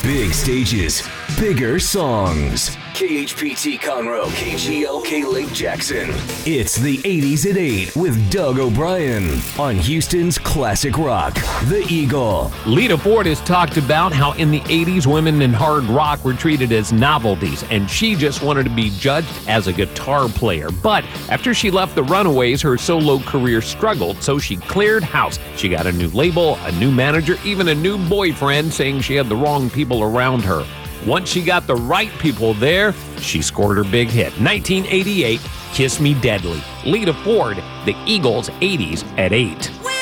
Big stages, bigger songs. KHPT Conroe, KGLK Lake Jackson. It's the 80s at 8 with Doug O'Brien on Houston's Classic Rock, The Eagle. Lita Ford has talked about how in the 80s women in hard rock were treated as novelties, and she just wanted to be judged as a guitar player. But after she left the Runaways, her solo career struggled, so she cleared house. She got a new label, a new manager, even a new boyfriend, saying she had the wrong people around her. Once she got the right people there, she scored her big hit. 1988, Kiss Me Deadly. Lita Ford, The Eagles' 80s at 8.